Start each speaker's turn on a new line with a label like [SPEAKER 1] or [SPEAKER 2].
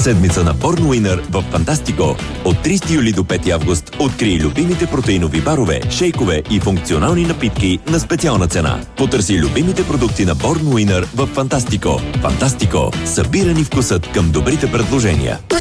[SPEAKER 1] Седмица на Born Winner в Фантастико. От 30 юли до 5 август открий любимите протеинови барове, шейкове и функционални напитки на специална цена. Потърси любимите продукти на Born Winner в Фантастико. Фантастико. Събирани вкусът към добрите предложения.